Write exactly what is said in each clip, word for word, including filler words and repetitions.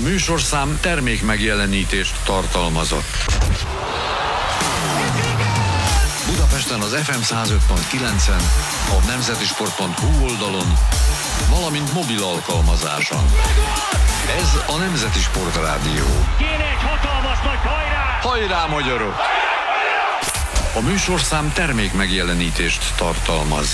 műsorszám termék megjelenítést tartalmazott. Budapesten az ef em száz öt pont kilencen, a nemzetisport pont hu oldalon, valamint mobil alkalmazáson. Ez a Nemzeti Sport Rádió. Kéne egy hatalmas nagy hajrá! Hajrá, magyarok! A műsorszám termék megjelenítést tartalmaz.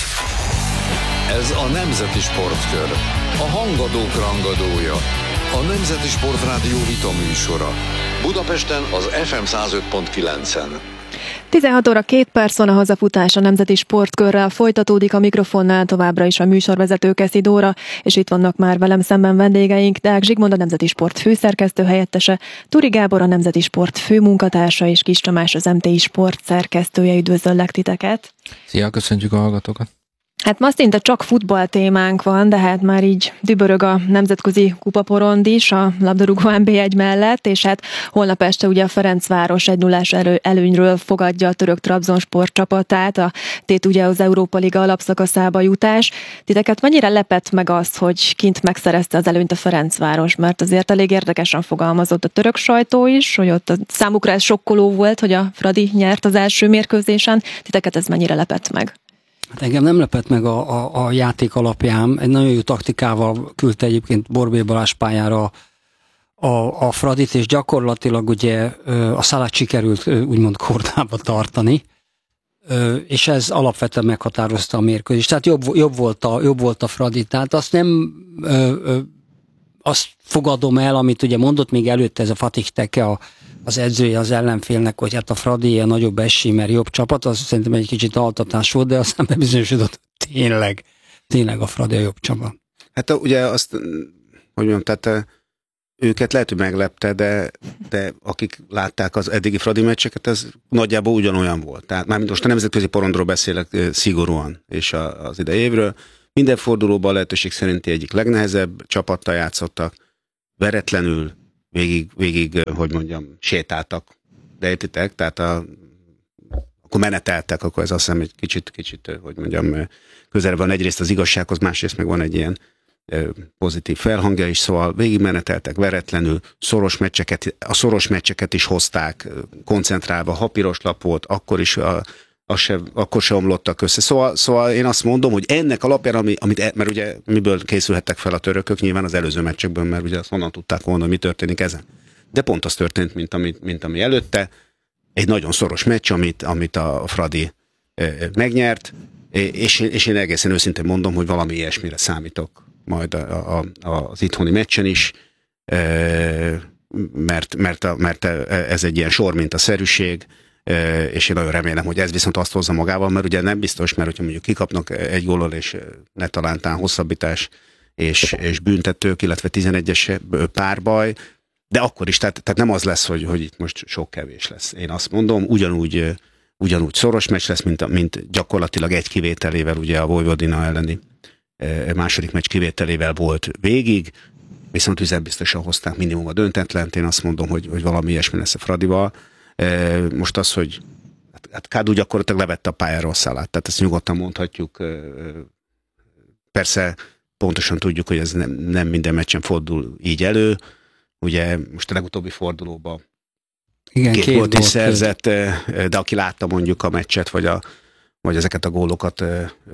Ez a Nemzeti Sportkör, a hangadók rangadója, a Nemzeti Sport Rádió vita műsora. Budapesten az ef em száz öt pont kilencen. tizenhat óra két perc van, a hazafutás a Nemzeti Sportkörrel folytatódik, a mikrofonnál továbbra is a műsorvezető Keszi Dóra, és itt vannak már velem szemben vendégeink, Deák Zsigmond, a Nemzeti Sport főszerkesztő helyettese, Turi Gábor, a Nemzeti Sport főmunkatársa, és Kis Tamás, az em té i Sport szerkesztője. Üdvözöllek titeket! Szia, köszöntjük a hallgatókat! Hát ma szinte csak futball témánk van, de hát már így dübörög a nemzetközi kupaporond is a labdarúgó en bé egy mellett, és hát holnap este ugye a Ferencváros egy nullás elő, előnyről fogadja a török Trabzonspor csapatát, a tét ugye az Európa Liga alapszakaszába jutás. Titeket mennyire lepett meg az, hogy kint megszerezte az előnyt a Ferencváros, mert azért elég érdekesen fogalmazott a török sajtó is, hogy ott a számukra ez sokkoló volt, hogy a Fradi nyert az első mérkőzésen. Titeket ez mennyire lepett meg? Hát engem nem lepett meg a, a, a játék alapján. Egy nagyon jó taktikával küldte egyébként Borbély Balázs pályára a, a Fradit, és gyakorlatilag ugye a Szalát sikerült úgymond kordába tartani, és ez alapvetően meghatározta a mérkőzést. Tehát jobb, jobb, volt a, jobb volt a Fradi. Tehát azt nem azt fogadom el, amit ugye mondott még előtte ez a Fatih Teke, a az edzője az ellenfélnek, hogy hát a Fradi ilyen nagyobb esély, mert jobb csapat, az szerintem egy kicsit altatás volt, de aztán bebizonyosodott, tényleg, tényleg a Fradi a jobb csapat. Hát ugye azt, hogy mondjam, tehát őket lehet, hogy meglepte, de, de akik látták az eddigi Fradi meccseket, ez nagyjából ugyanolyan volt. Tehát mármint most a nemzetközi porondról beszélek szigorúan, és a, az idei évről. Minden fordulóban a lehetőség szerinti egyik legnehezebb csapattal játszottak, veretlenül, Végig, végig, hogy mondjam, sétáltak, de értitek, tehát a, akkor meneteltek, akkor ez azt hiszem egy kicsit, kicsit, hogy mondjam, közelebb van egyrészt az igazsághoz, másrészt meg van egy ilyen pozitív felhangja is, szóval végig meneteltek veretlenül, szoros meccseket, a szoros meccseket is hozták, koncentrálva, ha piros lap volt, akkor is a, az se, akkor se omlottak össze. Szóval, szóval én azt mondom, hogy ennek alapján, ami, amit, mert ugye miből készülhettek fel a törökök, nyilván az előző meccsekből, mert ugye azt honnan tudták volna, hogy mi történik ezen. De pont az történt, mint ami, mint ami előtte. Egy nagyon szoros meccs, amit, amit a Fradi e, megnyert, és, és én egészen őszintén mondom, hogy valami ilyesmire számítok majd a, a, az itthoni meccsen is, e, mert, mert, a, mert ez egy ilyen sor, mint a szerűség, és én nagyon remélem, hogy ez viszont azt hozza magával, mert ugye nem biztos, mert hogyha mondjuk kikapnak egy góllal, és ne talántán hosszabbítás és, és büntetők, illetve tizenegyes párbaj, de akkor is, tehát, tehát nem az lesz, hogy, hogy itt most sok kevés lesz. Én azt mondom, ugyanúgy, ugyanúgy szoros meccs lesz, mint, mint gyakorlatilag egy kivételével, ugye a Vojvodina elleni második meccs kivételével volt végig, viszont üzembiztosan hozták minimum a döntetlent. Én azt mondom, hogy, hogy valami ilyesmi lesz a Fradival. Most az, hogy hát Kádu gyakorlatilag levette a pályáról a Szalát, tehát ezt nyugodtan mondhatjuk. Persze pontosan tudjuk, hogy ez nem, nem minden meccsen fordul így elő. Ugye most a legutóbbi fordulóban Igen, két, két gólt is volt szerzett, de aki látta mondjuk a meccset, vagy, a, vagy ezeket a gólokat,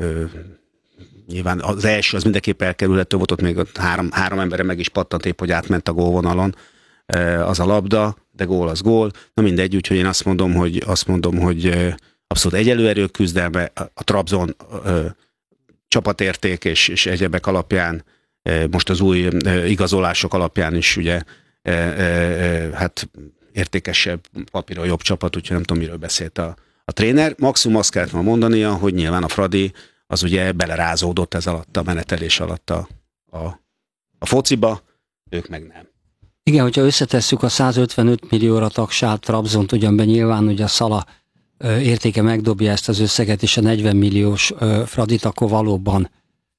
nyilván az első az mindenképp elkerülhető volt, ott még ott három, három emberre meg is pattant épp, hogy átment a gólvonalon az a labda, de gól az gól. Na mindegy, úgyhogy én azt mondom, hogy, azt mondom, hogy abszolút egyelő erők küzdelme, a Trabzon ö, csapatérték és, és egyebek alapján, ö, most az új ö, igazolások alapján is ugye ö, ö, hát értékesebb papíron jobb csapat, úgyhogy nem tudom, miről beszélt a, a tréner. Maximum azt kellett ma mondania, hogy nyilván a Fradi az ugye belerázódott ez alatt a menetelés alatt a, a, a fociba, ők meg nem. Igen, hogyha összetesszük a százötvenöt millióra tagsált Trabzont, ugyanben nyilván ugye a Szala értéke megdobja ezt az összeget, és a negyven milliós Fradit, akkor valóban.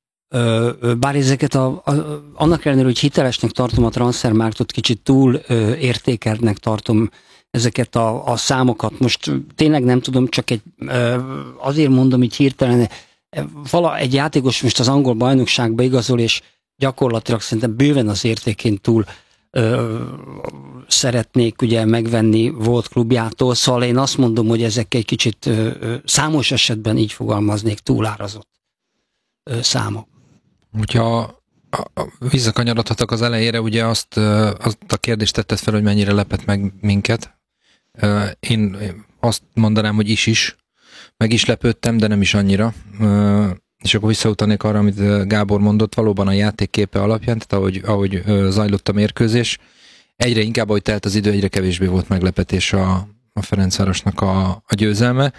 Bár ezeket a, a, annak ellenére, hogy hitelesnek tartom a Transfermarktot, kicsit túl értékeltnek tartom ezeket a, a számokat. Most tényleg nem tudom, csak egy, azért mondom így hirtelen, vala egy játékos most az angol bajnokságba igazol, és gyakorlatilag szerintem bőven az értékén túl ö, szeretnék ugye megvenni volt klubjától, szóval én azt mondom, hogy ezek egy kicsit ö, ö, számos esetben így fogalmaznék túlárazott ö, számok. Hogyha visszakanyarodhatok az elejére, ugye azt, azt a kérdést tetted fel, hogy mennyire lepett meg minket. Én azt mondanám, hogy is is. Meg is lepődtem, de nem is annyira. És akkor visszautalnék arra, amit Gábor mondott, valóban a játékképe alapján, tehát ahogy, ahogy zajlott a mérkőzés, egyre inkább, ahogy telt az idő, egyre kevésbé volt meglepetés a, a Ferencvárosnak a, a győzelme.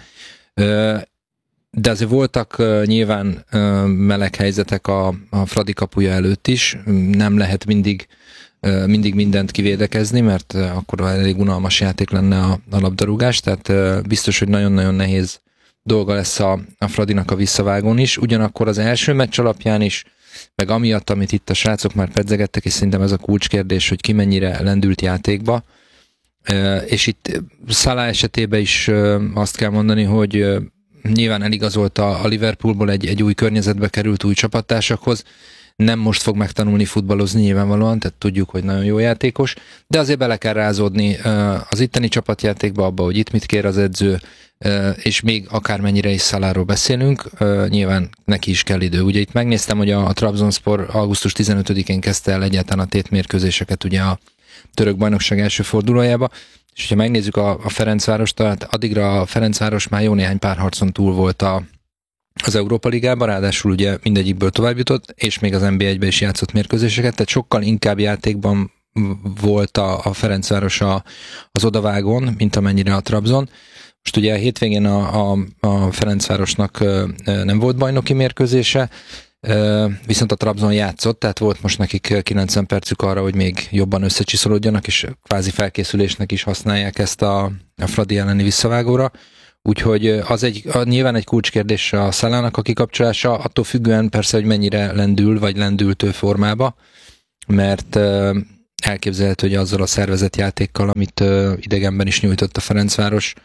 De azért voltak uh, nyilván uh, meleg helyzetek a, a Fradi kapuja előtt is. Nem lehet mindig, uh, mindig mindent kivédekezni, mert uh, akkor elég unalmas játék lenne a, a labdarúgás, tehát uh, biztos, hogy nagyon-nagyon nehéz dolga lesz a, a Fradinak a visszavágón is. Ugyanakkor az első meccs alapján is, meg amiatt, amit itt a srácok már pedzegettek, és szerintem ez a kulcskérdés, hogy ki mennyire lendült játékba. Uh, és itt Salah esetében is uh, azt kell mondani, hogy uh, nyilván eligazolta a Liverpoolból, egy, egy új környezetbe került új csapattársakhoz, nem most fog megtanulni futballozni nyilvánvalóan, tehát tudjuk, hogy nagyon jó játékos, de azért bele kell rázódni az itteni csapatjátékba, abba, hogy itt mit kér az edző, és még akármennyire is Salahról beszélünk, nyilván neki is kell idő. Ugye itt megnéztem, hogy a, a Trabzonspor augusztus tizenötödikén kezdte el egyáltalán a tétmérkőzéseket ugye a török bajnokság első fordulójába, és ha megnézzük a, a Ferencvárost, tehát addigra a Ferencváros már jó néhány párharcon túl volt a, az Európa Ligában, ráadásul ugye mindegyikből tovább jutott, és még az en bé egyben is játszott mérkőzéseket, tehát sokkal inkább játékban volt a, a Ferencváros a, az odavágon, mint amennyire a Trabzon. Most ugye a hétvégén a, a, a Ferencvárosnak nem volt bajnoki mérkőzése, viszont a Trabzon játszott, tehát volt most nekik kilencven percük arra, hogy még jobban összecsiszolódjanak, és kvázi felkészülésnek is használják ezt a, a Fradi elleni visszavágóra. Úgyhogy az egy, nyilván egy kulcskérdés a Salahnak a kikapcsolása, attól függően persze, hogy mennyire lendül, vagy lendültő formába, mert elképzelhető, hogy azzal a szervezett játékkal, amit idegenben is nyújtott a Ferencváros,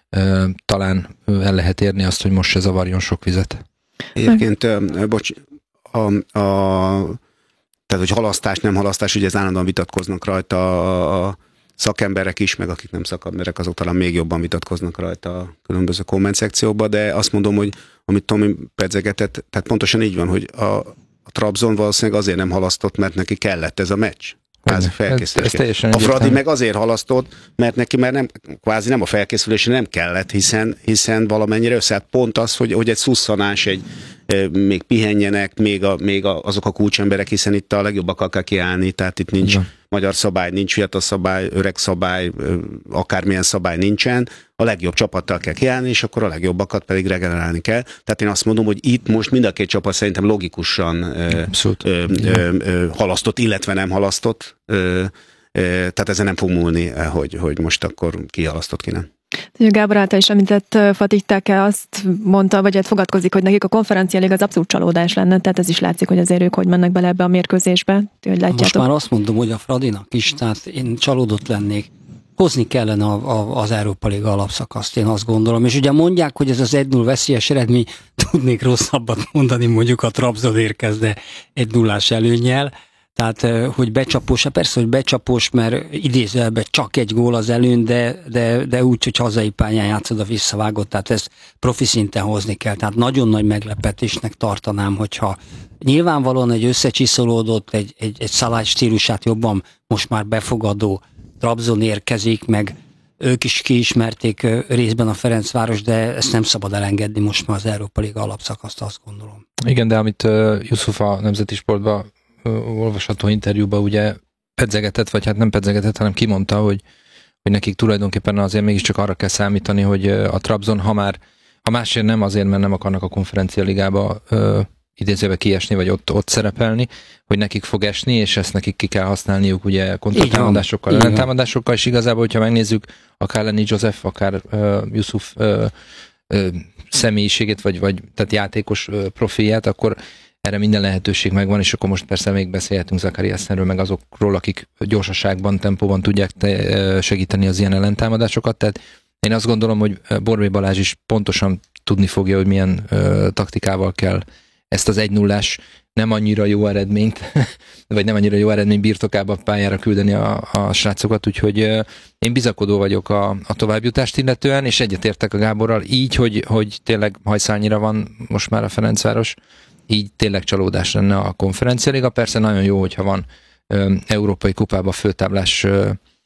talán el lehet érni azt, hogy most se zavarjon sok vizet. Egyébként, bocs, a, a, tehát, hogy halasztás, nem halasztás, ugye ez állandóan vitatkoznak rajta a, a szakemberek is, meg akik nem szakemberek, azok talán még jobban vitatkoznak rajta a különböző komment szekciókban, de azt mondom, hogy amit Tomi pedzegetett, tehát pontosan így van, hogy a, a Trabzon valószínűleg azért nem halasztott, mert neki kellett ez a meccs. Kvázi felkészülés. A Fradi meg azért halasztott, mert neki már nem, kvázi nem a felkészülésre nem kellett, hiszen, hiszen valamennyire összeállt pont az, hogy, hogy egy szusszanás, egy, e, még pihenjenek, még, a, még a, azok a kulcsemberek, hiszen itt a legjobbakkal kell kiállni, tehát itt nincs ja. magyar szabály, nincs fiatal szabály, öreg szabály, akármilyen szabály nincsen, a legjobb csapattal kell kiállni, és akkor a legjobbakat pedig regenerálni kell. Tehát én azt mondom, hogy itt most mind a két csapat szerintem logikusan ö, ö, ö, ö, halasztott, illetve nem halasztott, ö, ö, tehát ezen nem fog múlni, hogy, hogy most akkor ki halasztott, ki nem. Gábor által is említett Fatih Teke azt mondta, vagy hát fogadkozik, hogy nekik a Konferencia Liga az abszolút csalódás lenne, tehát ez is látszik, hogy azért ők hogy mennek bele ebbe a mérkőzésbe. Hogy most már azt mondom, hogy a Fradinak is, tehát én csalódott lennék. Hozni kellene a, a, az Európa Liga alapszakaszt, én azt gondolom. És ugye mondják, hogy ez az egy null veszélyes eredmény, tudnék rosszabbat mondani, mondjuk a Trabzon érkezne egy nullás előnnyel. Tehát, hogy becsapós, persze, hogy becsapós, mert idézőjelben csak egy gól az előny, de, de, de úgy, hogy hazai pályán játszod a visszavágott, tehát ezt profi szinten hozni kell. Tehát nagyon nagy meglepetésnek tartanám, hogyha nyilvánvalóan egy összecsiszolódott, egy, egy, egy Salah stílusát jobban most már befogadó Trabzon érkezik, meg ők is kiismerték részben a Ferencváros, de ezt nem szabad elengedni most már az Európa Liga alapszakaszt, azt gondolom. Igen, de amit uh, Jusuf a Nemzeti Sportban olvasható interjúban ugye pedzegetett, vagy hát nem pedzegetett, hanem kimondta, hogy, hogy nekik tulajdonképpen azért mégiscsak arra kell számítani, hogy a Trabzon, ha már, ha másért nem azért, mert nem akarnak a Konferencia Ligába ö, idézőbe kiesni, vagy ott, ott szerepelni, hogy nekik fog esni, és ezt nekik ki kell használniuk ugye kontratámadásokkal, ellentámadásokkal, és igazából, hogyha megnézzük akár Lenny Joseph, akár uh, Jusuf uh, uh, személyiségét, vagy, vagy tehát játékos uh, profilját, akkor erre minden lehetőség megvan, és akkor most persze még beszélhetünk Zakariassenről, meg azokról, akik gyorsaságban, tempóban tudják te, segíteni az ilyen ellentámadásokat. Tehát én azt gondolom, hogy Borbély Balázs is pontosan tudni fogja, hogy milyen ö, taktikával kell ezt az egy nullás nem annyira jó eredményt, vagy nem annyira jó eredmény birtokába pályára küldeni a, a srácokat, úgyhogy én bizakodó vagyok a, a továbbjutást illetően, és egyetértek a Gáborral így, hogy, hogy tényleg hajszálnyira van most már a Ferencváros, így tényleg csalódás lenne a konferencialiga. Persze nagyon jó, hogyha van ö, európai kupába főtáblás ö,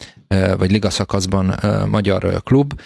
ö, vagy ligaszakaszban ö, magyar klub,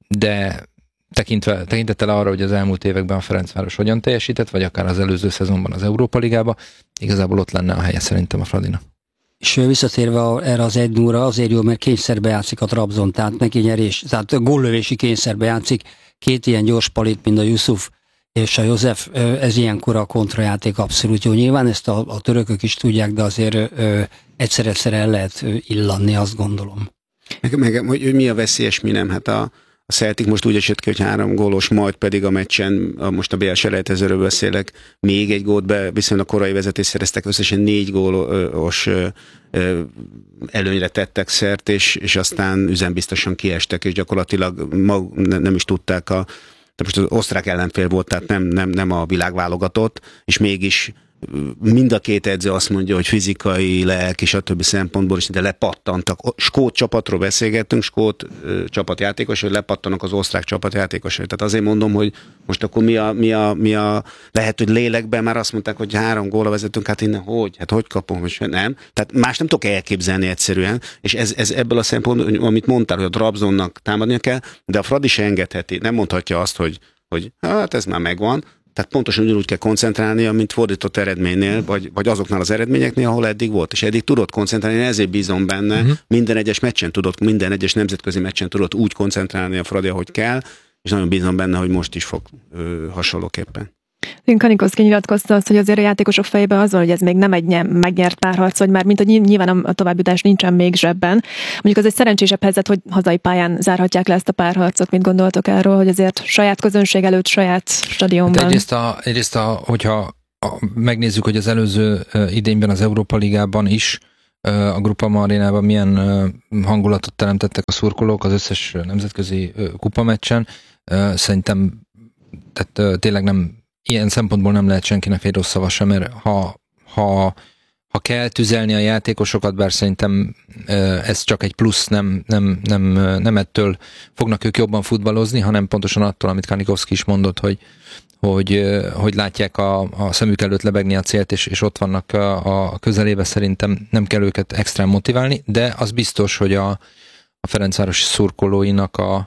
de tekintve, tekintettel arra, hogy az elmúlt években a Ferencváros hogyan teljesített, vagy akár az előző szezonban az Európa Ligába, igazából ott lenne a helye szerintem a Fradinak. És visszatérve a, erre az egy nullra, azért jó, mert kényszerbe játszik a Trabzon, tehát neki nyerés, tehát góllövési kényszerbe játszik, két ilyen gyors palit, mint a Yusuf és a József, ez ilyenkor a kontrajáték abszolút jó. Nyilván ezt a, a törökök is tudják, de azért egyszer-egyszer el lehet illanni, azt gondolom. Meg, meg hogy mi a veszélyes, mi nem, hát a A Celtic most úgy esett ki, hogy három gólos, majd pedig a meccsen, a, most a bé el selejtezőről beszélek, még egy gólt be, viszonylag korai vezetés szereztek, összesen négy gólos ö, ö, előnyre tettek szert, és, és aztán üzembiztosan kiestek, és gyakorlatilag mag, nem is tudták a, de most az osztrák ellenfél volt, tehát nem, nem, nem a világválogatott, és mégis mind a két edző azt mondja, hogy fizikai, lelki, stb. Szempontból is, de lepattantak. Skót csapatról beszélgettünk, skót ö, csapatjátékos, hogy lepattannak az osztrák csapatjátékosai. Tehát azért mondom, hogy most akkor mi a, mi a, mi a lehet, hogy lélekben már azt mondták, hogy három góla vezetünk, hát innen hogy? Hát hogy kapom? Hogy nem. Tehát más nem tudok elképzelni egyszerűen, és ez, ez ebből a szempontból, amit mondtál, hogy a Trabzonnak támadnia kell, de a Fradi se engedheti. Nem mondhatja azt, hogy, hogy hát ez már megvan. Tehát pontosan ugyanúgy kell koncentrálnia, mint fordított eredménynél, vagy, vagy azoknál az eredményeknél, ahol eddig volt. És eddig tudott koncentrálni, ezért bízom benne, uh-huh. minden egyes meccsen tudott, minden egyes nemzetközi meccsen tudott úgy koncentrálni a Fradi, ahogy kell, és nagyon bízom benne, hogy most is fog ö, hasonlóképpen. Kanikowski nyilatkozta azt, hogy azért a játékosok fejében az van, hogy ez még nem egy nyem, megnyert párharc, vagy már mint hogy nyilván a továbbjutás nincsen még zsebben. Mondjuk az egy szerencsésebb helyzet, hogy hazai pályán zárhatják le ezt a párharcot, mint gondoltok erről, hogy azért saját közönség előtt, saját stadionban. Hát egyrészt, a, egyrészt a, hogyha a, megnézzük, hogy az előző idényben az Európa Ligában is a Groupama Arénában milyen hangulatot teremtettek a szurkolók az összes nemzetközi kupameccsen, szerintem tehát tényleg nem ilyen szempontból nem lehet senkinek egy rossz szava sem, mert ha, ha, ha kell tüzelni a játékosokat, bár szerintem ez csak egy plusz, nem, nem, nem, nem ettől fognak ők jobban futballozni, hanem pontosan attól, amit Kanikowski is mondott, hogy, hogy, hogy látják a, a szemük előtt lebegni a célt, és, és ott vannak a, a közelébe, szerintem nem kell őket extrán motiválni, de az biztos, hogy a, a Ferencvárosi szurkolóinak a,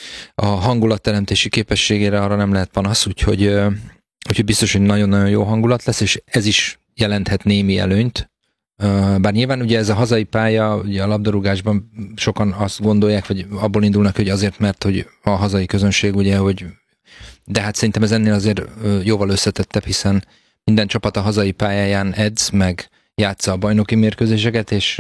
a hangulatteremtési képességére arra nem lehet panasz, úgyhogy Úgyhogy biztos, hogy nagyon-nagyon jó hangulat lesz, és ez is jelenthet némi előnyt. Bár nyilván ugye ez a hazai pálya, ugye a labdarúgásban sokan azt gondolják, vagy abból indulnak, hogy azért, mert hogy a hazai közönség, ugye, hogy de hát szerintem ez ennél azért jóval összetettebb, hiszen minden csapat a hazai pályáján edz, meg játsza a bajnoki mérkőzéseket, és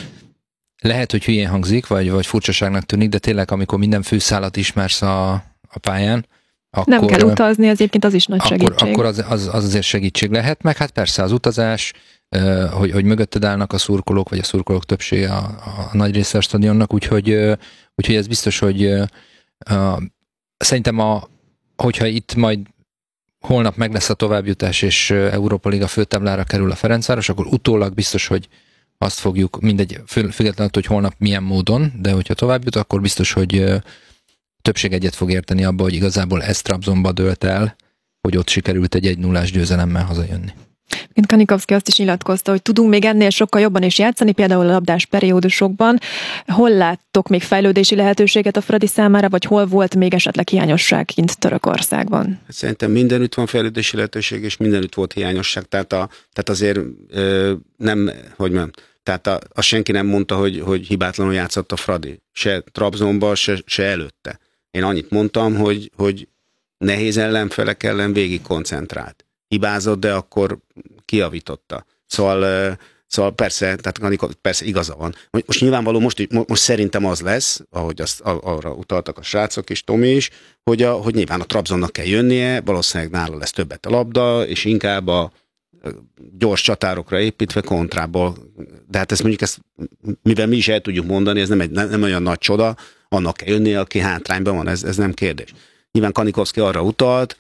lehet, hogy hülyén hangzik, vagy, vagy furcsaságnak tűnik, de tényleg, amikor minden főszálat ismersz a, a pályán, Akkor, nem kell utazni, az egyébként az is nagy akkor, segítség. Akkor az, az, az azért segítség lehet, meg hát persze az utazás, hogy, hogy mögötted állnak a szurkolók, vagy a szurkolók többsége a, a nagy része a stadionnak, úgyhogy, úgyhogy ez biztos, hogy uh, szerintem, a, hogyha itt majd holnap meg lesz a továbbjutás, és Európa Liga főtáblára kerül a Ferencváros, akkor utólag biztos, hogy azt fogjuk, mindegy, függetlenül, hogy holnap milyen módon, de hogyha tovább jut, akkor biztos, hogy többség egyet fog érteni abba, hogy igazából ez Trabzonba dőlt el, hogy ott sikerült egy egy nullás győzelemmel hazajönni. Mint Kanikowski azt is nyilatkozta, hogy tudunk még ennél sokkal jobban is játszani, például a labdás periódusokban. Hol láttok még fejlődési lehetőséget a Fradi számára, vagy hol volt még esetleg hiányosság kint Törökországban? Szerintem mindenütt van fejlődési lehetőség, és mindenütt volt hiányosság. Tehát, a, tehát azért ö, nem, hogy mondjam, tehát a, a senki nem mondta, hogy, hogy hibátlanul játszott a Fradi. Se Trabzonban, se, se előtte. Én annyit mondtam, hogy, hogy nehéz ellenfelek ellen végig koncentrált. Hibázott, de akkor kijavította. Szóval, szóval persze, tehát persze igaza van. Most nyilvánvaló, most, most szerintem az lesz, ahogy azt, arra utaltak a srácok és Tomi is, hogy, a, hogy nyilván a Trabzonnak kell jönnie, valószínűleg nála lesz többet a labda, és inkább a gyors csatárokra építve kontrából. De hát ezt mondjuk, ezt, mivel mi is el tudjuk mondani, ez nem, egy, nem, nem olyan nagy csoda, annak kell jönnie, aki hátrányban van, ez, ez nem kérdés. Nyilván Kanikowski arra utalt,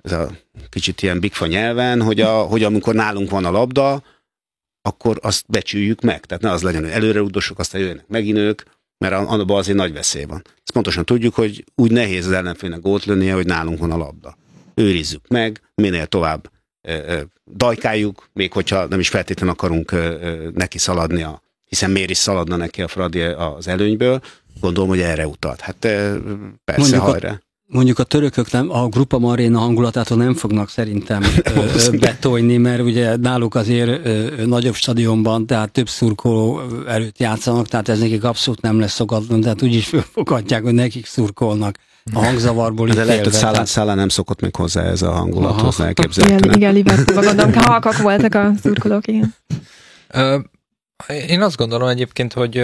ez a kicsit ilyen bigfa nyelven, hogy, a, hogy amikor nálunk van a labda, akkor azt becsüljük meg. Tehát ne az legyen, hogy előre udosok, aztán jöjjenek megint ők, mert abban azért nagy veszély van. Ezt pontosan tudjuk, hogy úgy nehéz az ellenfélnek gólt lőnie, hogy nálunk van a labda. Őrizzük meg, minél tovább e, e, dajkáljuk, még hogyha nem is feltétlenül akarunk e, e, neki szaladni, a, hiszen miért is szaladna neki a Fradi az előnyből, gondolom, hogy erre utalt. Hát e, persze, mondjuk hajrá. A, mondjuk a törökök nem, a Grupa Marina hangulatától nem fognak szerintem ö, betolni, mert ugye náluk azért ö, nagyobb stadionban, tehát több szurkoló előtt játszanak, tehát ez nekik abszolút nem lesz szokatlan, tehát úgyis fölfogadják, hogy nekik szurkolnak a hangzavarból. De lehet, hogy Szállá, Szállá nem szokott még hozzá ez a hangulathoz, elképzelhetően. Igen, igen, Liverpoolban gondolom, halkak voltak a szurkolók, igen. Uh, én azt gondolom egyébként, hogy,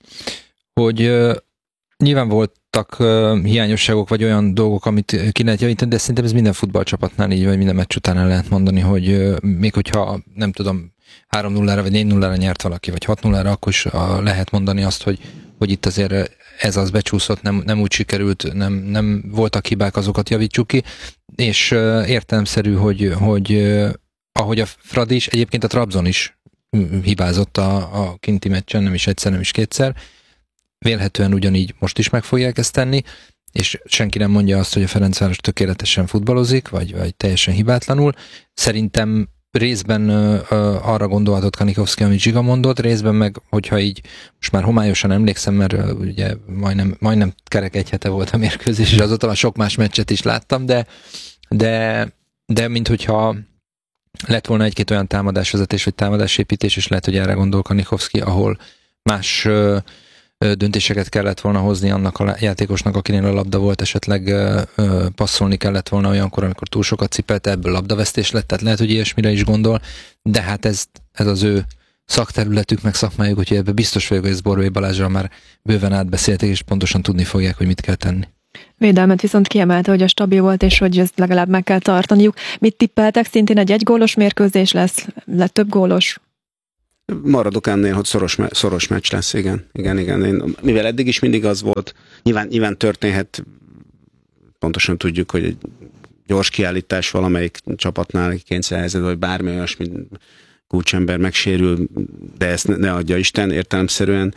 hogy uh, nyilván voltak uh, hiányosságok, vagy olyan dolgok, amit ki lehet javítani, de szerintem ez minden futballcsapatnál így, vagy minden meccs után el lehet mondani, hogy uh, még hogyha, nem tudom, három nullára, vagy négy nullára nyert valaki, vagy hat nullára, akkor is uh, lehet mondani azt, hogy, hogy itt azért ez az becsúszott, nem, nem úgy sikerült, nem, nem voltak hibák, azokat javítsuk ki, és uh, értelemszerű, hogy, hogy uh, ahogy a Fradi is, egyébként a Trabzon is hibázott a, a kinti meccsen, nem is egyszer, nem is kétszer. Vélhetően ugyanígy most is meg fogják ezt tenni, és senki nem mondja azt, hogy a Ferencváros tökéletesen futballozik, vagy, vagy teljesen hibátlanul. Szerintem részben ö, ö, arra gondolhatott Kanikovszki, amit Zsiga mondott, részben meg, hogyha így most már homályosan emlékszem, mert ö, ugye majdnem, majdnem kerek egy hete volt a mérkőzés, és azóta a sok más meccset is láttam, de, de, de mint hogyha lett volna egy-két olyan támadásvezetés, vagy támadásépítés, és lehet, hogy erre gondol Kanikovszki, ahol más ö, ö, döntéseket kellett volna hozni annak a játékosnak, akinél a labda volt, esetleg ö, ö, passzolni kellett volna olyankor, amikor túl sokat cipelte, ebből labdavesztés lett, tehát lehet, hogy ilyesmire is gondol, de hát ez, ez az ő szakterületük, meg szakmájuk, úgyhogy ebben biztos vagyok, hogy ezt Borbély Balázsral már bőven átbeszélték, és pontosan tudni fogják, hogy mit kell tenni. Védelmet viszont kiemelte, hogy a stabil volt, és hogy ezt legalább meg kell tartaniuk. Mit tippeltek? Szintén egy egygólos mérkőzés lesz? Lett több gólos? Maradok ennél, hogy szoros, szoros meccs lesz, igen. igen, igen. Én, mivel eddig is mindig az volt, nyilván, nyilván történhet, pontosan tudjuk, hogy egy gyors kiállítás valamelyik csapatnál, egy kényszerhelyzet, vagy bármi olyasmi kulcsember megsérül, de ezt ne, ne adja Isten értelemszerűen,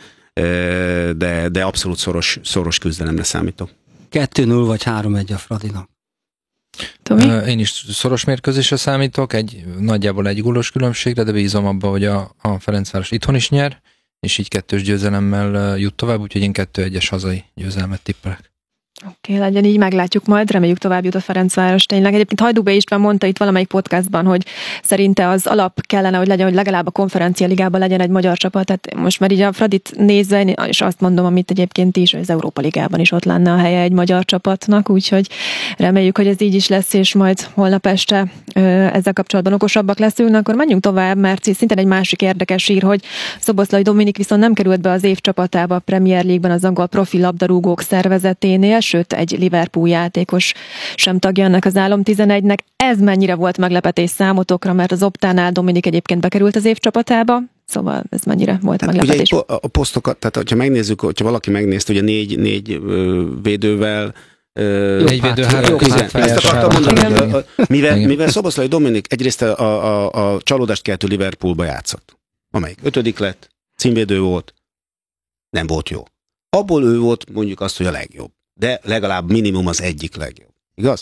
de, de abszolút szoros, szoros küzdelemre számítok. kettő null vagy három egy a Fradinak. Tomi? Én is szoros mérkőzésre számítok, egy nagyjából egy gólos különbségre, de bízom abba, hogy a, a Ferencváros itthon is nyer, és így kettős győzelemmel jut tovább, úgyhogy én kettő egyes hazai győzelmet tippelek. Oké, okay, legyen így, meglátjuk majd, reméljük tovább jut a Ferencváros tényleg. Egyébként Hajdúbé István mondta itt valamelyik podcastban, hogy szerinte az alap kellene, hogy legyen, hogy legalább a Konferencia Ligában legyen egy magyar csapat. Tehát most már így a Fradit nézve, és azt mondom, amit egyébként is, hogy az Európa Ligában is ott lenne a helye egy magyar csapatnak, úgyhogy reméljük, hogy ez így is lesz, és majd holnap este ezzel kapcsolatban okosabbak leszünk. Akkor menjünk tovább, mert szintén egy másik érdekes hír, hogy Szoboszlai Dominik viszont nem került be az év csapatába a Premier League-ben az angol profi labdarúgók szervezeténél, sőt egy Liverpool játékos sem tagja ennek az álom tizenegynek. Ez mennyire volt meglepetés számotokra, mert az Optánál Dominik egyébként bekerült az év csapatába, szóval ez mennyire volt hát meglepetés? Ugye a posztokat, tehát hogyha megnézzük, hogyha valaki megnézte, ugye négy, négy védővel, Négy védő, három középpályás. Mivel, mivel Szoboszlai Dominik egyrészt a, a, a csalódást keltő Liverpoolba játszott, amelyik ötödik lett, címvédő volt, nem volt jó. Abból ő volt mondjuk azt, hogy a legjobb. De legalább minimum az egyik legjobb. Igaz?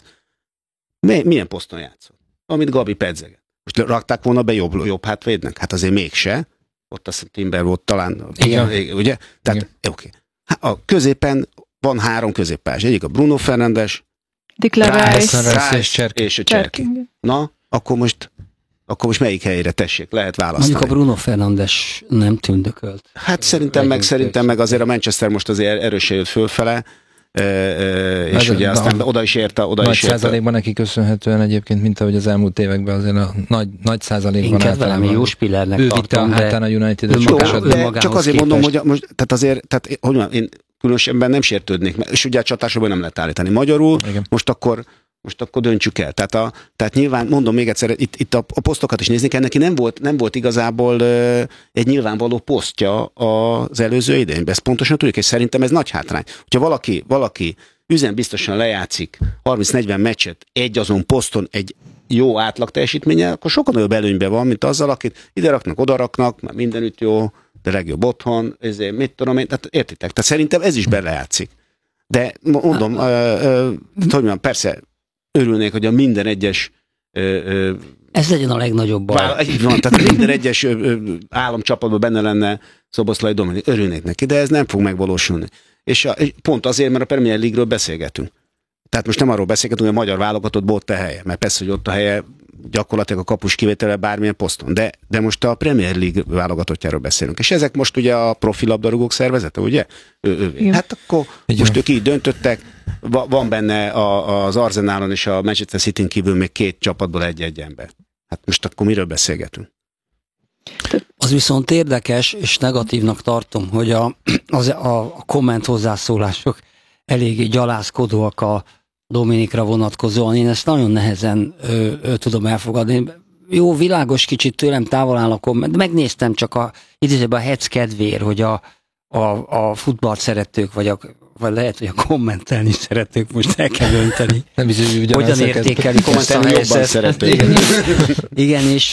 Milyen poszton játszott? Amit Gabi pedzeget. Most rakták volna be jobb, jobb hátvédnek? Hát azért mégse. Ott azt Timber volt talán. Igen. Ugye? Tehát, oké. Okay. A középen van három középpályás. Egyik a Bruno Fernandes, Declan Rice és, és a Cserki. Na, akkor most akkor most melyik helyre tessék, lehet választani. Mondjuk a Bruno Fernandes nem tündökölt. Hát szerintem meg, szerintem meg azért a Manchester most azért erősen jött fölfele, e, e, és ugye aztán oda is érte, oda nagy is érte. százalékban neki köszönhetően egyébként, mint ahogy az elmúlt években azért a nagy, nagy százalékban én kedvelem, jó spillernek ő tartom, vitte a hátán a United-et sok esetben. Csak azért mondom, hogy most, tehát azért, tehát, hogy mondjam, én különösebben nem sértődnék, és ugye a csatásokban nem lehet állítani magyarul, igen. Most akkor most akkor döntsük el. Tehát, a, tehát nyilván, mondom még egyszer, itt, itt a, a posztokat is nézni kell, neki nem volt, nem volt igazából uh, egy nyilvánvaló posztja az előző idényben. Ezt pontosan tudjuk, és szerintem ez nagy hátrány. Hogyha valaki, valaki üzenbiztosan lejátszik harminc-negyven meccset egy azon poszton egy jó átlag teljesítménye, akkor sokkal nagyobb előnyben van, mint azzal, akit ide raknak, oda raknak, már mindenütt jó, de legjobb otthon, ezért mit tudom én, tehát értitek. Tehát szerintem ez is belejátszik. De mondom, ö, ö, hogy mondjam, persze örülnék, hogy a minden egyes ö, ö, ez legyen a legnagyobb baj. Vál, így van, tehát minden egyes ö, ö, államcsapatban benne lenne Szoboszlai Dominik. Örülnék neki, de ez nem fog megvalósulni. És, a, és pont azért, mert a Premier League-ről beszélgetünk. Tehát most nem arról beszélgetünk, hogy a magyar válogatottból ott a helye, mert persze, hogy ott a helye gyakorlatilag a kapus kivétele bármilyen poszton, de, de most a Premier League válogatottjáról beszélünk. És ezek most ugye a profi labdarúgók szervezete, ugye? Ő, ő. Hát akkor igen. Most ők így döntöttek, Va, van benne a, az Arsenalon és a Manchester Cityn kívül még két csapatból egy-egy ember. Hát most akkor miről beszélgetünk? Az viszont érdekes, és negatívnak tartom, hogy a, az, a, a komment hozzászólások eléggé gyalázkodóak a Dominikra vonatkozóan. Én ezt nagyon nehezen ö, ö, tudom elfogadni. Jó, világos, kicsit tőlem távol áll a komment, de megnéztem csak a, idézőben a hec kedvéért, hogy a, a, a futballt szeretők, vagy, a, vagy lehet, hogy a kommentelni szeretők, most el kell dönteni. Nem biztos, hogy hogyan értékelik ezt a helyzetet. Igen, igen, és,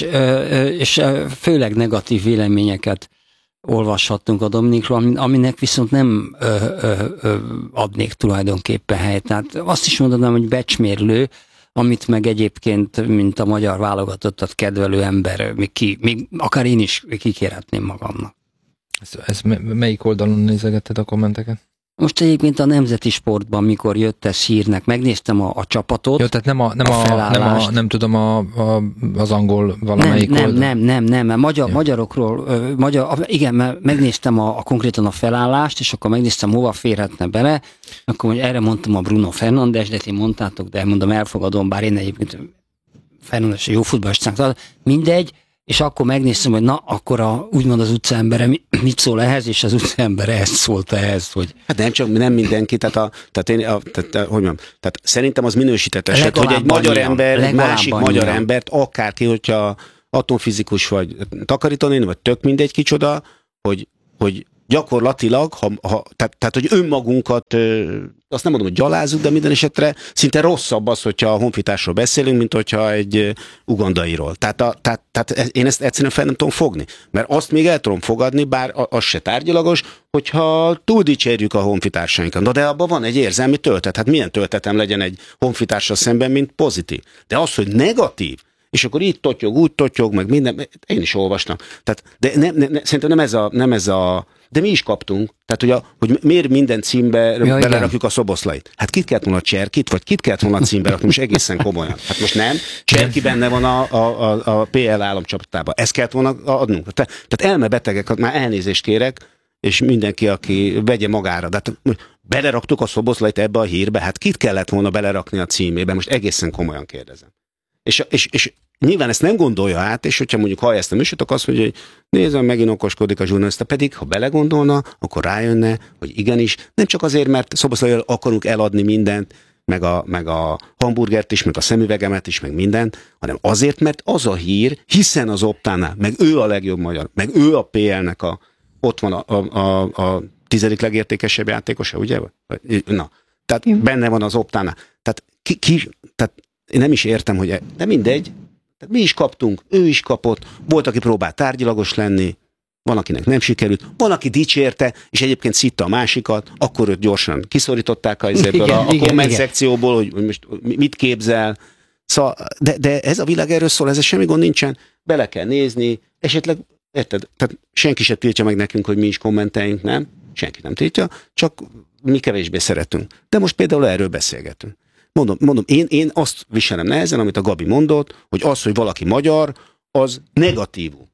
és főleg negatív véleményeket olvashattunk a Dominikról, aminek viszont nem ö, ö, ö, adnék tulajdonképpen helyet. Tehát azt is mondanám, hogy becsmérlő, amit meg egyébként, mint a magyar válogatottat kedvelő ember, még, ki, még akár én is kikérhetném magamnak. Ez, ez melyik oldalon nézegetted a kommenteket? Most egyébként a Nemzeti Sportban, mikor jött ez hírnek, megnéztem a, a csapatot. Jó, tehát nem, a, nem, a, a, nem, a, nem tudom, a, a, az angol valamelyik nem, oldal. Nem, nem, nem, nem. Magyar, ja. Magyarokról, magyar, igen, mert megnéztem a, a konkrétan a felállást, és akkor megnéztem, hova férhetne bele. Akkor erre mondtam a Bruno Fernandes, de ti mondtátok, de mondom, elfogadom, bár én egyébként Fernandes jó futballistánk, mindegy. És akkor megnéztem, hogy na, akkor a, úgymond az utcaembere mit szól ehhez, és az utcaembere ezt szólt ehhez, hogy... Hát nem csak, nem mindenki, tehát, a, tehát én, a, tehát, hogy mondjam, tehát szerintem az minősített eset, hogy egy magyar annyian, ember, egy másik annyian. magyar embert, akárki, hogyha atomfizikus vagy takarítónéni, vagy tök mindegy kicsoda, hogy, hogy gyakorlatilag, ha, ha, tehát, tehát, hogy önmagunkat, azt nem mondom, hogy gyalázunk, de minden esetre szinte rosszabb az, hogyha a honfitársról beszélünk, mint hogyha egy ugandairól. Tehát, a, tehát, tehát én ezt egyszerűen fel nem tudom fogni. Mert azt még el tudom fogadni, bár az se tárgyalagos, hogyha túl dicsérjük a honfitársainkat. Na de abban van egy érzelmi töltet. Hát milyen töltetem legyen egy honfitársal szemben, mint pozitív. De az, hogy negatív, és akkor így totyog, úgy totyog, meg minden, én is olvastam. Tehát, de ne, ne, ne, szerintem nem ez a, nem ez a de mi is kaptunk. Tehát, hogy, a, hogy miért minden címbe ja, belerakjuk igen. a Szoboszlait. Hát kit kellett volna a Cserkit, vagy kit kellett volna a címbe rakni, most egészen komolyan. Hát most nem. Cserki benne van a, a, a, a pé el államcsapatában. Ezt kellett volna adnunk. Te, tehát elmebetegek, már elnézést kérek, és mindenki, aki vegye magára. De hát, beleraktuk a Szoboszlait ebbe a hírbe, hát kit kellett volna belerakni a címébe? Most egészen komolyan kérdezem. És, és, és nyilván ezt nem gondolja át, és hogyha mondjuk hallja ezt a műsort, akkor azt mondja, hogy nézem, megint okoskodik a zsurnalista, pedig ha belegondolna, akkor rájönne, hogy igenis, nem csak azért, mert Szoboszlairól akarunk eladni mindent, meg a, meg a hamburgert is, meg a szemüvegemet is, meg mindent, hanem azért, mert az a hír, hiszen az Optánál, meg ő a legjobb magyar, meg ő a pé el-nek a, ott van a, a, a, a tizedik legértékesebb játékosa, ugye? Na, tehát Jó. benne van az Optánál. Tehát, ki, ki, tehát én nem is értem, hogy... De mindegy, tehát mi is kaptunk, ő is kapott, volt, aki próbált tárgyilagos lenni, van, akinek nem sikerült, van, aki dicsérte, és egyébként szitta a másikat, akkor őt gyorsan kiszorították a, igen, a, a komment szekcióból, hogy, hogy most mit képzel. Szóval, de, de ez a világ erről szól, ez semmi gond nincsen, bele kell nézni, esetleg, érted, tehát senki sem tiltja meg nekünk, hogy mi is kommenteljünk, nem? Senki nem tiltja, csak mi kevésbé szeretünk. De most például erről beszélgetünk. Mondom, mondom én, én azt viselem nehezen, amit a Gabi mondott, hogy az, hogy valaki magyar, az negatívum.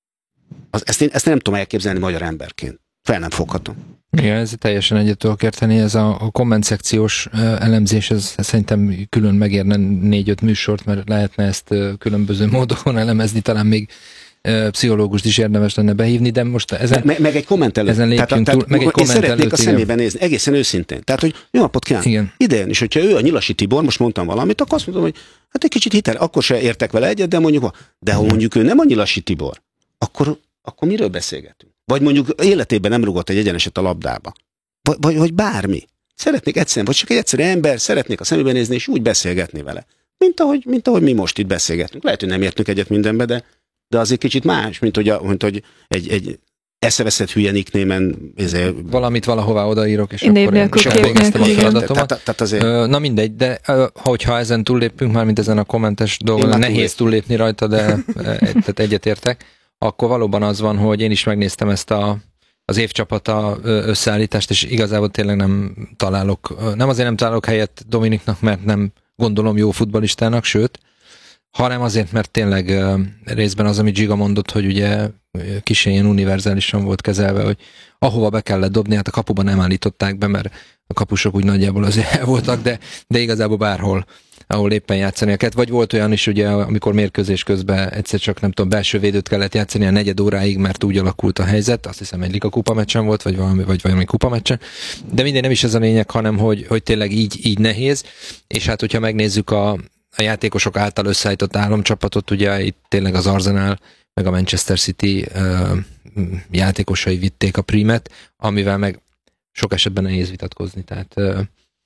Az, ezt, én, ezt nem tudom elképzelni magyar emberként. Fel nem foghatom. Igen, ez teljesen egyet tudok érteni. Ez a, a komment szekciós elemzés, ez, ez szerintem külön megérne négy-öt műsort, mert lehetne ezt különböző módon elemezni, talán még pszichológust is érdemes lenne behívni, de most ezen, meg, meg egy kommentelő. ezen lépjünk tehát, túl. Tehát, meg egy én szeretnék a igen. szemébe nézni, egészen őszintén. Tehát, hogy jó napot kívánok. Idejön is, hogyha ő a Nyilasi Tibor, most mondtam valamit, akkor azt mondom, hogy hát egy kicsit hitel, akkor se értek vele egyet, de mondjuk, de ha mondjuk ő nem a Nyilasi Tibor, akkor, akkor miről beszélgetünk? Vagy mondjuk életében nem rugott egy egyeneset a labdába. Vagy, vagy, vagy bármi. Szeretnék egyszerűen, vagy csak egy egyszerű ember, szeretnék a szemébe nézni, és úgy beszélgetni vele. Mint ahogy, mint ahogy mi most itt beszélgetünk. Lehet, hogy nem értünk egyet mindenbe, de, de azért kicsit más, mint hogy, a, mint hogy egy, egy eszeveszett hülye nicknémen ezért... Valamit valahová odaírok, és Név akkor én nélkül, csak kép végeztem a nélkül, igen. feladatomat. Tehát, tehát azért... Na mindegy, de hogyha ezen túllépünk, már mint ezen a kommentes dolgon, nehéz túllép. túllépni rajta, de tehát egyetértek, akkor valóban az van, hogy én is megnéztem ezt a az évcsapata összeállítást, és igazából tényleg nem találok, nem azért nem találok helyet Dominiknak, mert nem gondolom jó futballistának, sőt, hanem azért, mert tényleg részben az, amit Giga mondott, hogy ugye kicsit ilyen univerzálisan volt kezelve, hogy ahova be kellett dobni, hát a kapuban nem állították be, mert a kapusok úgy nagyjából azért el voltak, de, de igazából bárhol, ahol éppen játszani kellett. Vagy volt olyan is, ugye, amikor mérkőzés közben egyszer csak nem tudom, belső védőt kellett játszani a negyed óráig, mert úgy alakult a helyzet, azt hiszem egy Liga kupa meccsen volt, vagy valami, vagy valami kupa meccsen. De minden nem is ez a lényeg, hanem hogy, hogy tényleg így, így nehéz, és hát hogyha megnézzük a, a játékosok által összeállított álomcsapatot, ugye itt tényleg az Arsenal, meg a Manchester City uh, játékosai vitték a prímet, amivel meg sok esetben nehéz vitatkozni, tehát uh,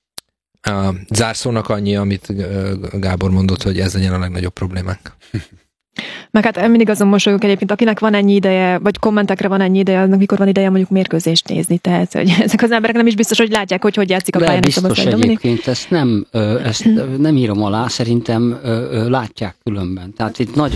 a zárszónak annyi, amit Gábor mondott, hogy ez legyen a legnagyobb problémánk. Meg hát mindig azon mosolyog egyébként, akinek van ennyi ideje, vagy kommentekre van ennyi ideje, annak mikor van ideje mondjuk mérkőzést nézni. Tehát hogy ezek az emberek nem is biztos, hogy látják, hogy hogy játszik a pályán. De biztos egyébként, ezt nem, ezt nem írom alá, szerintem látják különben. Tehát itt nagy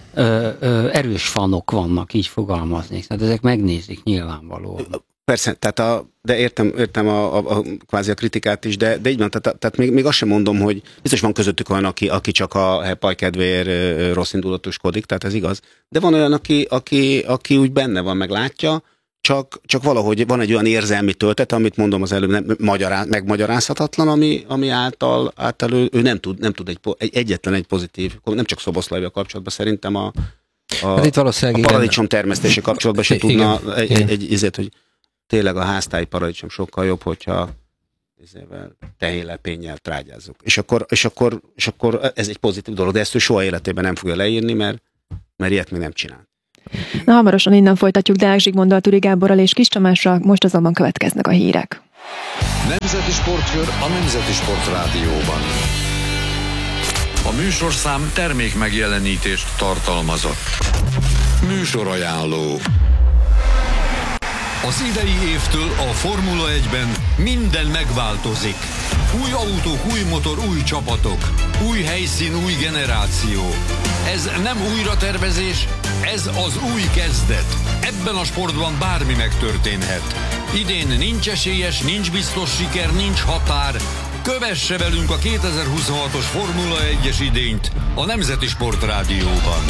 erős fanok vannak, így fogalmaznék. Tehát ezek megnézik nyilvánvalóan. Persze, tehát a, de értem, értem a, a, a, kvázi a kritikát is, de, de így van, tehát, tehát még, még azt sem mondom, hogy biztos van közöttük olyan, aki, aki csak a pajkedvéért rossz indulatoskodik, tehát ez igaz. De van olyan, aki, aki, aki úgy benne van, meg látja, csak, csak valahogy van egy olyan érzelmi töltet, amit mondom az előbb, nem, magyará, megmagyarázhatatlan, ami, ami által, által ő, ő nem tud, nem tud egy, egy, egyetlen egy pozitív, nem csak Szoboszlaival kapcsolatban, szerintem a, a, hát itt a paradicsom termesztési kapcsolatban se tudna igen, egy, egy, egy izét, hogy tényleg a háztáji paradicsom sokkal jobb, hogyha tehénlepénnyel trágyázzuk. És akkor, és, akkor, és akkor ez egy pozitív dolog, de ezt ő soha életében nem fogja leírni, mert, mert ilyet még nem csinál. Na, hamarosan innen folytatjuk Deák Zsigmonddal, Turi Gáborral és Kis Tamással, most azonban következnek a hírek. Nemzeti Sportkör a Nemzeti Sport Rádióban. A műsorszám termék megjelenítést tartalmazott. Műsorajánló. Az idei évtől a Formula egyben minden megváltozik. Új autók, új motor, új csapatok. Új helyszín, új generáció. Ez nem újratervezés, ez az új kezdet. Ebben a sportban bármi megtörténhet. Idén nincs esélyes, nincs biztos siker, nincs határ. Kövesse velünk a kétezer-huszonhatos Formula egyes idényt a Nemzeti Sport Rádióban.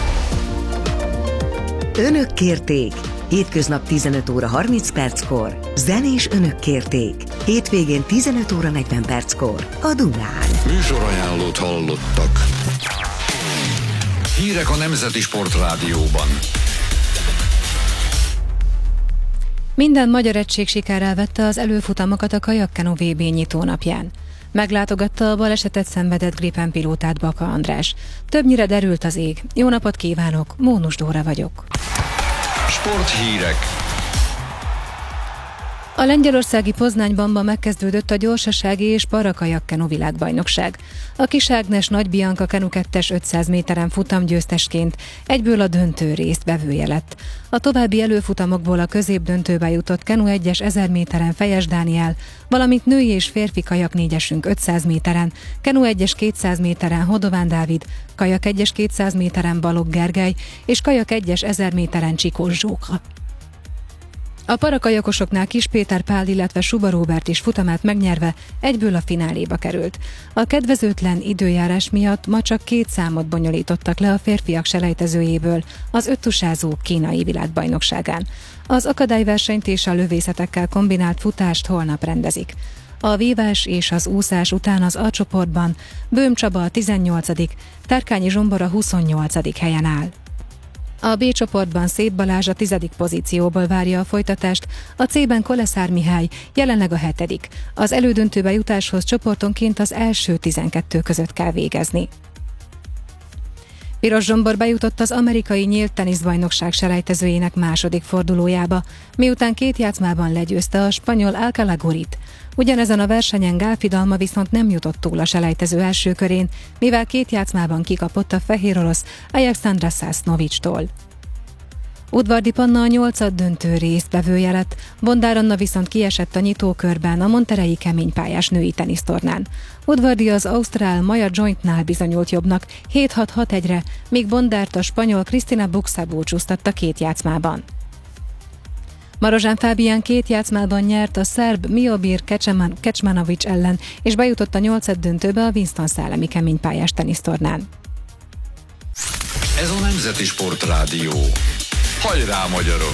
Önök kérték. Hétköznap tizenöt óra harminc perckor. Zenés önök kérték. Hétvégén tizenöt óra negyven perckor. A Dunán. Műsorajánlót hallottak. Hírek a Nemzeti Sport Rádióban. Minden magyar egység sikerrel vette az előfutamokat a kajakkenu vé bé nyitónapján. Meglátogatta a balesetet szenvedett Gripen pilótát Baka András. Többnyire derült az ég. Jó napot kívánok, Mónus Dóra vagyok. Sporthírek. A lengyelországi Poznányban ma megkezdődött a gyorsasági és parakajakkenu világbajnokság. A kis Ágnes Nagy Bianca Kenu kettes ötszáz méteren futamgyőztesként egyből a döntő részt vevője lett. A további előfutamokból a középdöntőbe jutott Kenu egyes ezer méteren Fejes Dániel, valamint női és férfi kajak négyesünk ötszáz méteren, Kenu egyes kétszáz méteren Hodován Dávid, kajak egyes kétszáz méteren Balogh Gergely és kajak egyes ezer méteren Csikós Zsóka. A parakajakosoknál Kis Péter Pál, illetve Suba Róbert is futamát megnyerve egyből a fináléba került. A kedvezőtlen időjárás miatt ma csak két számot bonyolítottak le a férfiak selejtezőjéből az öttusázó kínai világbajnokságán. Az akadályversenyt és a lövészetekkel kombinált futást holnap rendezik. A vívás és az úszás után az A csoportban Böhm Csaba a tizennyolcadik, Tárkányi Zsombor a huszonnyolcadik helyen áll. A B csoportban Szép Balázs a tizedik pozícióból várja a folytatást, a C-ben Koleszár Mihály jelenleg a hetedik. Az elődöntőbe jutáshoz csoportonként az első tizenkettő között kell végezni. Piros Zsombor bejutott az amerikai nyílt teniszbajnokság selejtezőjének második fordulójába, miután két játszmában legyőzte a spanyol Alcalá Gorit. Ugyanezen a versenyen Gál Fidalma viszont nem jutott túl a selejtező első körén, mivel két játszmában kikapott a fehér orosz Alexandra Sasnovicstól. Udvardi Panna a nyolcad döntő résztvevője lett, Bondár Anna viszont kiesett a nyitókörben a monterreyi keménypályás női tenisztornán. Udvardi az ausztrál Maja Jointnál bizonyult jobbnak hét hat hat egyre, míg Bondárt a spanyol Cristina Buxa búcsúztatta két játszmában. Marozsán Fábián két játszmában nyert a szerb Miomir Kecmanovic ellen, és bejutott a nyolcad döntőbe a Winston-salemi keménypályás tenisztornán. Ez a Nemzeti Sportrádió. Hajrá, magyarok!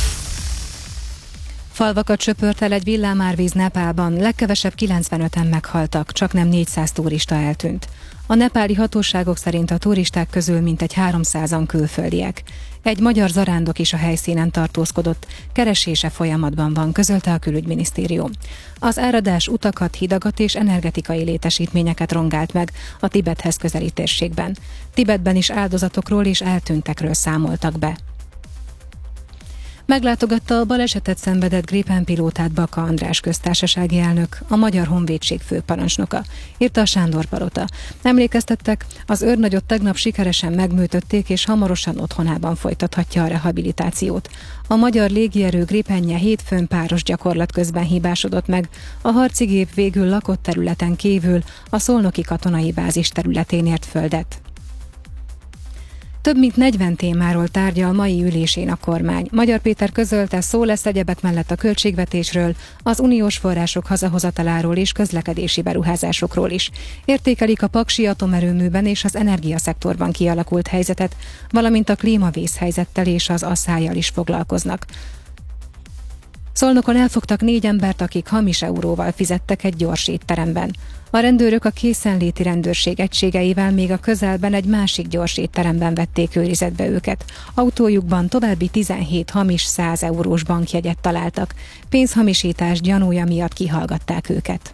Falvakat söpört el egy villámárvíz Nepálban, legkevesebb kilencvenöten meghaltak, csak nem négyszáz turista eltűnt. A nepáli hatóságok szerint a turisták közül mintegy háromszázan külföldiek. Egy magyar zarándok is a helyszínen tartózkodott, keresése folyamatban van, közölte a külügyminisztérium. Az áradás utakat, hidakat és energetikai létesítményeket rongált meg a Tibethez közeli térségben. Tibetben is áldozatokról és eltűntekről számoltak be. Meglátogatta a balesetet szenvedett Gripen pilótát Baka András köztársasági elnök, a Magyar Honvédség főparancsnoka, írta a Sándor Palota. Emlékeztettek, az őrnagyot tegnap sikeresen megműtötték, és hamarosan otthonában folytathatja a rehabilitációt. A magyar légierő Gripenje hétfőn páros gyakorlat közben hibásodott meg, a harci gép végül lakott területen kívül a szolnoki katonai bázis területén ért földet. Több mint negyven témáról tárgyal a mai ülésén a kormány. Magyar Péter közölte, szó lesz egyebek mellett a költségvetésről, az uniós források hazahozataláról és közlekedési beruházásokról is. Értékelik a paksi atomerőműben és az energiaszektorban kialakult helyzetet, valamint a klímavészhelyzettel és az aszályjal is foglalkoznak. Szolnokon elfogtak négy embert, akik hamis euróval fizettek egy gyors étteremben. A rendőrök a készenléti rendőrség egységeivel még a közelben egy másik gyors étteremben vették őrizetbe őket. Autójukban további tizenhét hamis száz eurós bankjegyet találtak. Pénzhamisítás gyanúja miatt kihallgatták őket.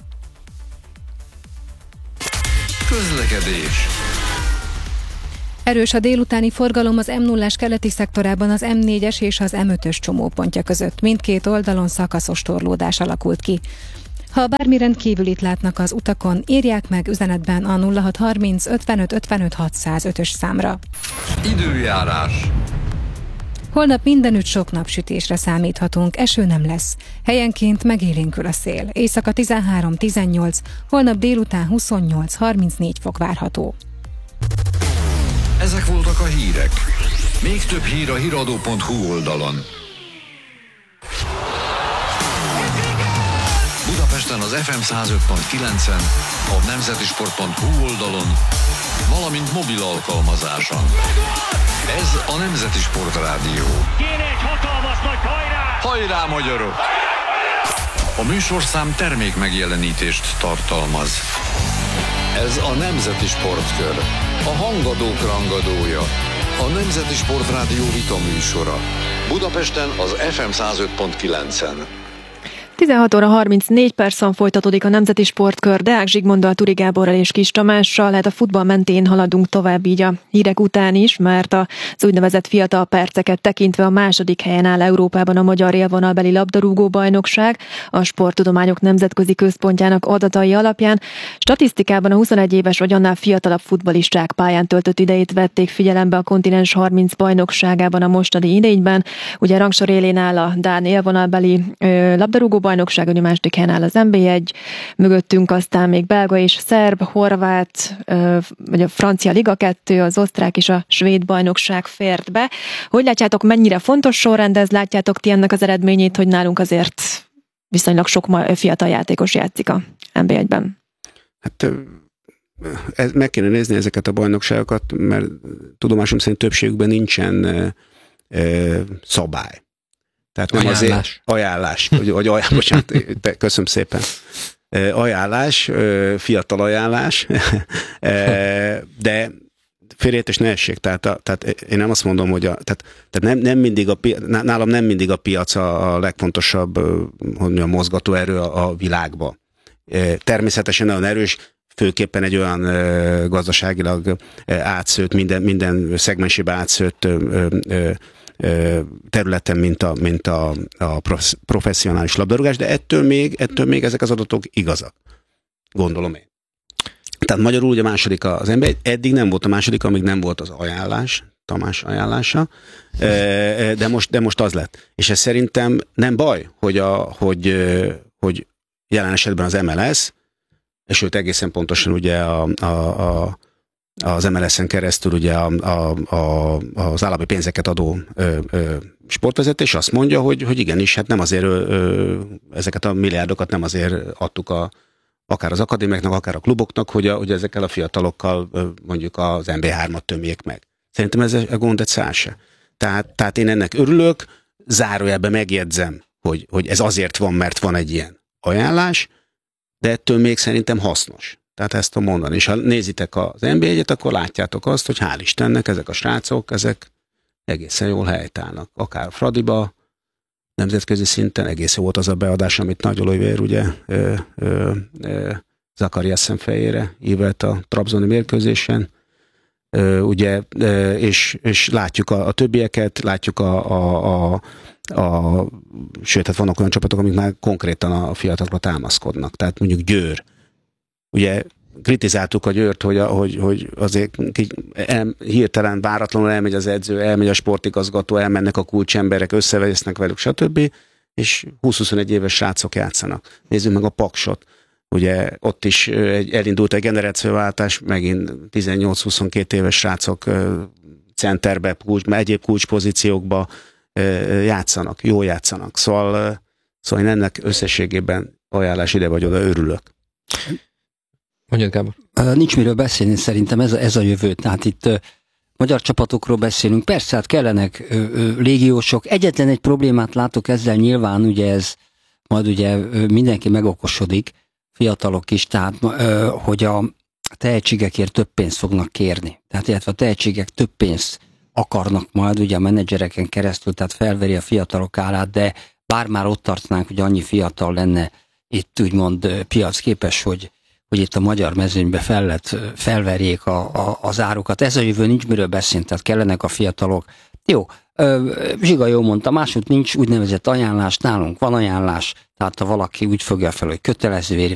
Közlekedés. Erős a délutáni forgalom az M nullás keleti szektorában az M négyes és az M ötös csomópontja között. Mindkét oldalon szakaszos torlódás alakult ki. Ha bármi rendkívülit látnak az utakon, írják meg üzenetben a nulla hat harminc ötvenöt ötvenöt hatszázötös számra. Időjárás. Holnap mindenütt sok napsütésre számíthatunk, eső nem lesz. Helyenként megélénkül a szél. Éjszaka tizenhárom tizennyolc, holnap délután huszonnyolc harmincnégy fok várható. Ezek voltak a hírek. Még több hír a híradó pont hu oldalon. Budapesten az ef em száz öt pont kilencen, a nemzetisport pont hu oldalon, valamint mobil alkalmazáson. Ez a Nemzeti Sportrádió. Kéne egy hatalmas nagy hajrá! Hajrá, magyarok! A műsorszám termék megjelenítést tartalmaz. Ez a Nemzeti Sportkör, a hangadók rangadója, a Nemzeti Sportrádió vita műsora. Budapesten az ef em száz öt pont kilencen. tizenhat óra harmincnégy percen folytatódik a Nemzeti Sportkör Deák Zsigmonddal, Turi Gáborral és Kis Tamással. Hát a futball mentén haladunk tovább így a hírek után is, mert az úgynevezett fiatal perceket tekintve a második helyen áll Európában a magyar élvonalbeli labdarúgó bajnokság. A Sporttudományok Nemzetközi Központjának adatai alapján statisztikában a huszonegy éves vagy annál fiatalabb futballisták pályán töltött idejét vették figyelembe a kontinens harminc bajnokságában a mostani idényben. Ugye rangsor élén áll a dán élvonalbeli ö, labdarúgó bajnokság, a második helyen áll az en bé egy, mögöttünk aztán még belga és szerb, horvát, vagy a francia Liga kettő, az osztrák és a svéd bajnokság fért be. Hogy látjátok, mennyire fontos sorrend ez? Látjátok ti ennek az eredményét, hogy nálunk azért viszonylag sok fiatal játékos játszik a en bé egyben? Hát ez, meg kéne nézni ezeket a bajnokságokat, mert tudomásom szerint többségükben nincsen e, e, szabály. Tehát nem ajánlás. Azért, ajánlás, vagy, vagy ajánlás, bocsánat, köszönöm szépen. Ajánlás, fiatal ajánlás, de félreértés ne essék, tehát, a, tehát én nem azt mondom, hogy a, tehát, tehát nem, nem mindig a piac, nálam nem mindig a piac a, a legfontosabb, hogy mondjam, mozgatóerő a, a világban. Természetesen nagyon erős, főképpen egy olyan ö, gazdaságilag ö, átszőtt, minden, minden szegmensébe átszőtt ö, ö, ö, területen, mint a, mint a, a professzionális labdarúgás, de ettől még, ettől még ezek az adatok igazak. Gondolom én. Tehát magyarul ugye a második az en bé egy, eddig nem volt a második, amíg nem volt az ajánlás, Tamás ajánlása, de most, de most az lett. És ez szerintem nem baj, hogy, a, hogy, hogy jelen esetben az em el es, és sőt egészen pontosan ugye a, a, a, az em el es-en keresztül ugye a, a, a, az állami pénzeket adó ö, ö, sportvezetés azt mondja, hogy, hogy igenis, hát nem azért ö, ezeket a milliárdokat nem azért adtuk a, akár az akadémiáknak, akár a kluboknak, hogy, a, hogy ezekkel a fiatalokkal ö, mondjuk az en bé hármat tömjék meg. Szerintem ez a gond egy szál se. Tehát, tehát én ennek örülök, zárójelben megjegyzem, hogy, hogy ez azért van, mert van egy ilyen ajánlás, de ettől még szerintem hasznos. Tehát ezt tudom mondani. És ha nézitek az en bé egyet, akkor látjátok azt, hogy hál' Istennek ezek a srácok, ezek egészen jól helytállnak. Akár Fradiba, nemzetközi szinten egész jó volt az a beadás, amit Nagy Olivér ugye ö, ö, ö, Zakariassen fejére ívelt a trabzoni mérkőzésen. Ö, ugye, ö, és, és látjuk a, a többieket, látjuk a, a, a A, sőt, hát vannak olyan csapatok, amik már konkrétan a fiatalokra támaszkodnak. Tehát mondjuk Győr. Ugye kritizáltuk a Győrt, hogy, hogy, hogy azért el, hirtelen, váratlanul elmegy az edző, elmegy a sportigazgató, elmennek a kulcsemberek, összevesznek velük, stb. És húsz-huszonegy éves srácok játszanak. Nézzük meg a Paksot. Ugye ott is egy, elindult egy generációváltás, megint tizennyolc-huszonkettő éves srácok centerbe, kulcs, egyéb kulcspozíciókba játszanak, jól játszanak. Szóval, szóval én ennek összességében ajánlás ide vagy oda örülök. Mondjad, Gábor. Nincs miről beszélni, szerintem ez a, ez a jövő. Tehát itt uh, magyar csapatokról beszélünk. Persze, hát kellenek uh, uh, légiósok. Egyetlen egy problémát látok ezzel, nyilván ugye ez majd ugye uh, mindenki megokosodik, fiatalok is, tehát uh, hogy a tehetségekért több pénzt fognak kérni. Tehát illetve a tehetségek több pénzt akarnak majd ugye a menedzsereken keresztül, tehát felveri a fiatalok árát, de bár már ott tartanánk, hogy annyi fiatal lenne itt úgymond piacképes, hogy, hogy itt a magyar mezőnybe fel lett, felverjék a, a, az árukat. Ez a jövő, nincs miről beszélni, tehát kellenek a fiatalok. Jó, Zsiga jól mondta, máshogy nincs úgynevezett ajánlás, nálunk van ajánlás, tehát ha valaki úgy fogja fel, hogy kötelező